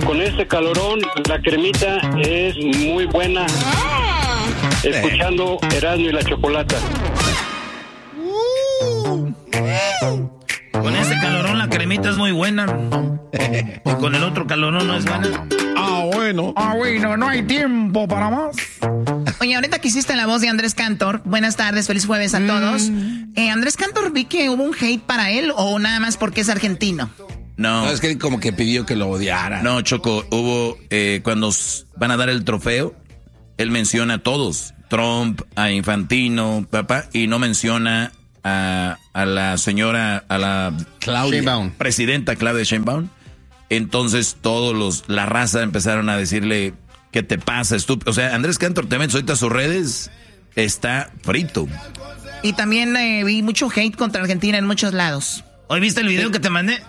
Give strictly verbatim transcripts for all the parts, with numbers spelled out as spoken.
con este calorón, la cremita es muy buena. Escuchando Erasmo y la Chocolata. Con este calorón la cremita es muy buena. Y con el otro calorón no es buena. Ah, bueno. Ah, bueno, no hay tiempo para más. Oye, ahorita que hiciste la voz de Andrés Cantor, buenas tardes, feliz jueves a todos. Mm. Eh, Andrés Cantor, vi que hubo un hate para él o nada más porque es argentino. No. no, es que como que pidió que lo odiara. No, Choco, hubo, eh, cuando van a dar el trofeo, él menciona a todos. Trump, a Infantino, papá, y no menciona a, a la señora, a la Claudia Sheinbaum. Presidenta Claudia Sheinbaum. Entonces todos los, la raza empezaron a decirle, ¿qué te pasa, estúpido? O sea, Andrés Cantor, te metes ahorita a sus redes, está frito. Y también eh, vi mucho hate contra Argentina en muchos lados. ¿Hoy viste el video sí. que te mandé?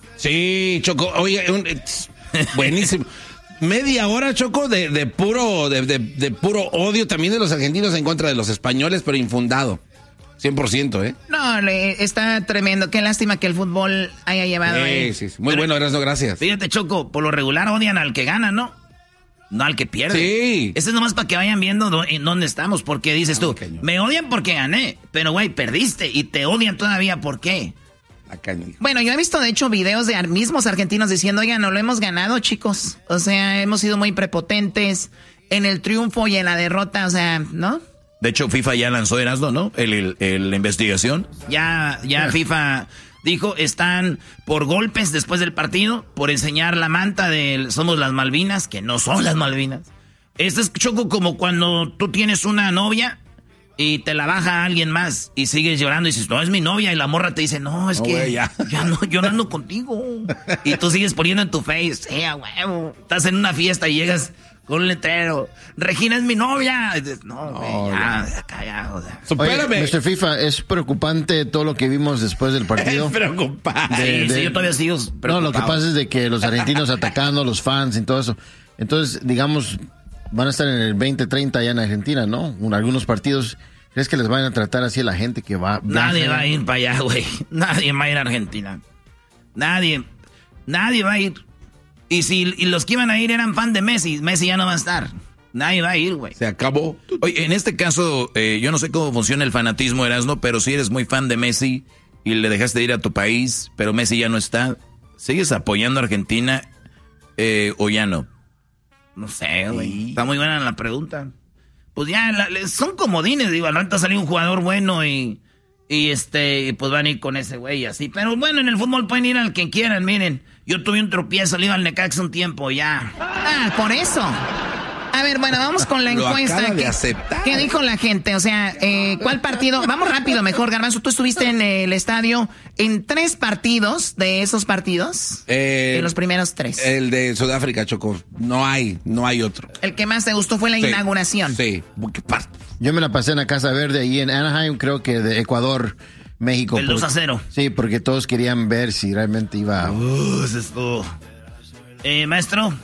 Sí, Choco, oye, un, buenísimo. Media hora, Choco, de, de puro de, de, de puro odio también de los argentinos en contra de los españoles, pero infundado. cien por ciento, ¿eh? No, le, está tremendo. Qué lástima que el fútbol haya llevado sí, ahí. Sí, sí. Muy pero, bueno, Erasmo, gracias. Fíjate, Choco, por lo regular odian al que gana, ¿no? No al que pierde. Sí. Ese es nomás para que vayan viendo en dónde estamos, porque dices tú, no, me odian porque gané, pero güey, perdiste y te odian todavía, ¿por qué? Acá, bueno, yo he visto de hecho videos de mismos argentinos diciendo, oigan, no lo hemos ganado, chicos. O sea, hemos sido muy prepotentes en el triunfo y en la derrota, o sea, ¿no? De hecho, FIFA ya lanzó, Erasmo, ¿no? El, el, el, la investigación. Ya, ya FIFA dijo, están por golpes después del partido, por enseñar la manta de somos las Malvinas, que no son las Malvinas. Esto es, Choco, como cuando tú tienes una novia y te la baja a alguien más y sigues llorando y dices, no, es mi novia, y la morra te dice, no, es no, que wey, ya. ya no, yo no ando contigo. Y tú sigues poniendo en tu face, eh, huevo. Estás en una fiesta y llegas con un letrero, Regina es mi novia. Y dices, no, güey, no, ya, ya, acá, ya, o sea. Oye, mister FIFA, ¿es preocupante todo lo que vimos después del partido? Es preocupante. De, de, sí, yo todavía sigo preocupado. No, lo que pasa es de que los argentinos atacando, los fans y todo eso. Entonces, digamos, van a estar en el veinte treinta allá en Argentina, ¿no? Algunos partidos, ¿crees que les van a tratar así a la gente que va? Nadie va a ir para allá, güey. Nadie va a ir a Argentina. Nadie. Nadie va a ir. Y si y los que iban a ir eran fan de Messi, Messi ya no va a estar. Nadie va a ir, güey. Se acabó. Oye, en este caso, eh, yo no sé cómo funciona el fanatismo, Erasmo, pero si eres muy fan de Messi y le dejaste de ir a tu país, pero Messi ya no está, ¿sigues apoyando a Argentina eh, o ya no? No sé, güey. Sí. Está muy buena la pregunta. Pues ya, la, son comodines, digo, al rato salió un jugador bueno y, y este, pues van a ir con ese güey así. Pero bueno, en el fútbol pueden ir al que quieran, miren. Yo tuve un tropiezo, le iba al Necaxa un tiempo, ya. Ah, por eso. A ver, bueno, vamos con la encuesta. Lo acaba de ¿Qué, aceptar. ¿Qué dijo la gente? O sea, eh, ¿cuál partido? Vamos rápido, mejor, Garbanzo. Tú estuviste en el estadio en tres partidos de esos partidos. Eh, en los primeros tres. El de Sudáfrica, Choco. No hay, no hay otro. El que más te gustó fue la sí, inauguración. Sí. Yo me la pasé en la Casa Verde, ahí en Anaheim, creo que de Ecuador, México. El dos a cero. Sí, porque todos querían ver si realmente iba... Uh, eso es todo. Eh, maestro...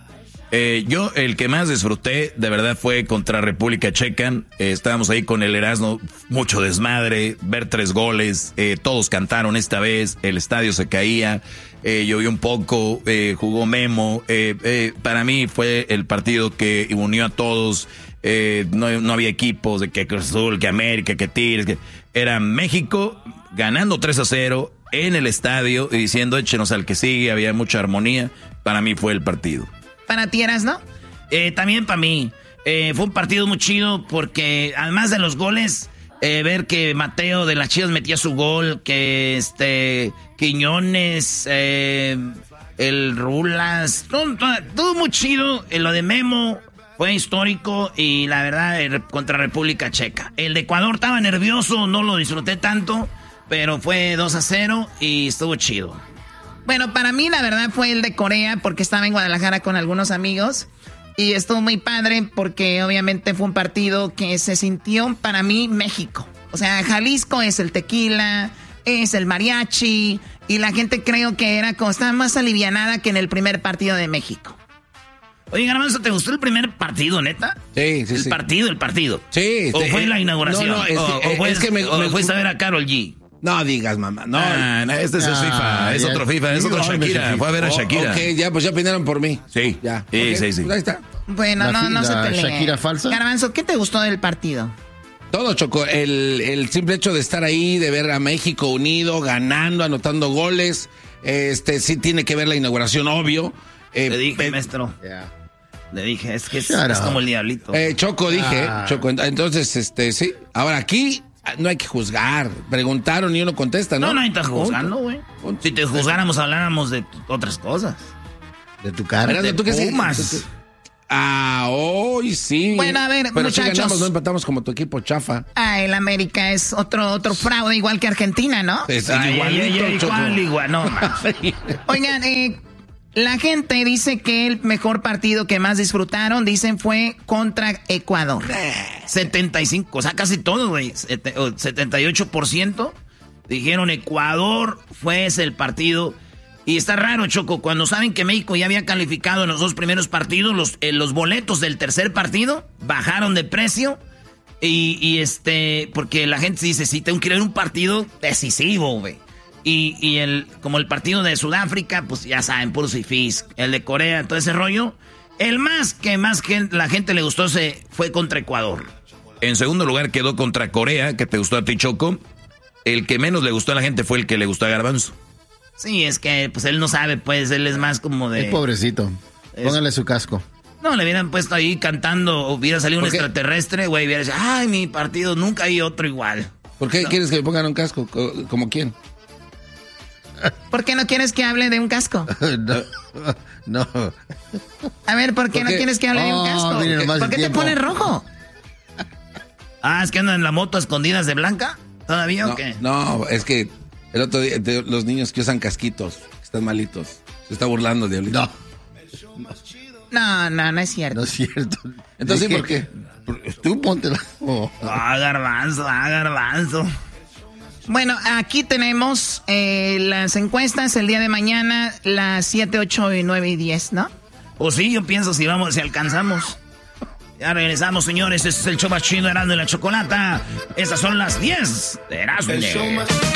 Eh, yo el que más disfruté de verdad fue contra República Checa. Eh, estábamos ahí con el Erasmo, mucho desmadre, ver tres goles, eh, todos cantaron esta vez, el estadio se caía, eh, llovió un poco, eh, jugó Memo. Eh, eh, para mí fue el partido que unió a todos. Eh, no, no había equipos de que Cruz Azul, que América, que Tigres, que era México ganando tres a cero en el estadio y diciendo échenos al que sigue. Había mucha armonía. Para mí fue el partido. Para ti, eras, ¿no? Eh, también para mí. Eh, fue un partido muy chido porque además de los goles, eh, ver que Mateo de las Chivas metía su gol, que este Quiñones, eh, el Rulas, todo, todo, todo muy chido. Eh, lo de Memo fue histórico y la verdad eh, contra República Checa. El de Ecuador estaba nervioso, no lo disfruté tanto, pero fue dos a cero y estuvo chido. Bueno, para mí la verdad fue el de Corea porque estaba en Guadalajara con algunos amigos y estuvo muy padre porque obviamente fue un partido que se sintió para mí México. O sea, Jalisco es el tequila, es el mariachi y la gente creo que era como estaba más alivianada que en el primer partido de México. Oye, Garbanzo, ¿te gustó el primer partido, neta? Sí, sí, el sí. El partido, el partido. Sí. ¿O sí, fue eh, la inauguración? No, no, es, o, que, o fue, es que me, o me fuiste a ver a Karol G. No digas, mamá. No, Ah, no, este es Ah, FIFA, es ya. otro FIFA, es otro No, Shakira. Fue a ver a Oh, Shakira. ok, ya, pues ya opinaron por mí. Sí, Ya. sí, ok, sí, sí. Pues ahí está. Bueno, La no, fi- no se la peleen. Shakira falsa. Garbanzo, ¿qué te gustó del partido? Todo, Choco. El, el simple hecho de estar ahí, de ver a México unido, ganando, anotando goles. Este, sí tiene que ver la inauguración, obvio. Eh, Le dije, pe- maestro. Le dije, es que es, Shut es up. como el diablito. eh, Choco, dije. Ah. Choco, entonces, este, sí. Ahora, aquí no hay que juzgar. Preguntaron y uno contesta, ¿no? No, nadie está juzgando, güey. Si te juzgáramos, habláramos de otras cosas. De tu cara. Erasmo, de ¿tú qué sí? Pumas. Ah, hoy sí. Bueno, a ver, Pero muchachos. sí ganamos, no empatamos como tu equipo chafa. Ah, el América es otro otro fraude igual que Argentina, ¿no? Es Ay, igualito, ay, ay, Choco. igual, igual, no, man. Oigan, eh, la gente dice que el mejor partido que más disfrutaron, dicen, fue contra Ecuador. setenta y cinco, o sea, casi todo, güey. Sete- o setenta y ocho por ciento dijeron Ecuador fue ese el partido. Y está raro, Choco, cuando saben que México ya había calificado en los dos primeros partidos, los, eh, los boletos del tercer partido bajaron de precio. Y, y este, porque la gente dice, sí, tengo que ir a ver un partido decisivo, güey. Y, y el, como el partido de Sudáfrica, pues ya saben, puros fifís. El de Corea, todo ese rollo. El más que más que la gente le gustó se fue contra Ecuador. En segundo lugar quedó contra Corea, que te gustó a ti, Choco. El que menos le gustó a la gente fue el que le gustó a Garbanzo. Sí, es que pues él no sabe, pues él es más como de... Es pobrecito. Es- Póngale su casco. No, le hubieran puesto ahí cantando, hubiera salido un ¿Por qué? extraterrestre, güey, hubiera dicho, ay, mi partido, nunca hay otro igual. ¿Por qué quieres que le pongan un casco? Co- ¿Como quién? ¿Por qué no quieres que hable de un casco? no. No. A ver, ¿por qué ¿Por no qué? quieres que hable de un Oh, casco? miren nomás ¿Por el qué te tiempo. pones rojo? Ah, es que andan en la moto a escondidas de Blanca, ¿todavía No, o qué? no, es que el otro día, de- los niños que usan casquitos, que están malitos, se está burlando, Diablito. No. No, no, no es cierto. No es cierto. Entonces, Dije, ¿por qué? por- Tú póntela. Oh. Ah, Garbanzo, ah, Garbanzo. Bueno, aquí tenemos eh, las encuestas el día de mañana, las siete, ocho, y nueve y diez, ¿no? Pues sí, yo pienso si vamos, si alcanzamos. Ya regresamos, señores. Este es el show más chido de Erasmo y la Chocolata. Estas son las diez de Erasmo.